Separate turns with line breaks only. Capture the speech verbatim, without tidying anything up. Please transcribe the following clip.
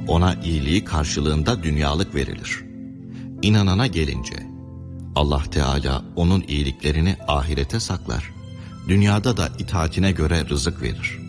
ona iyiliği karşılığında dünyalık verilir. İnanana gelince, Allah Teala onun iyiliklerini ahirete saklar, dünyada da itaatine göre rızık verir.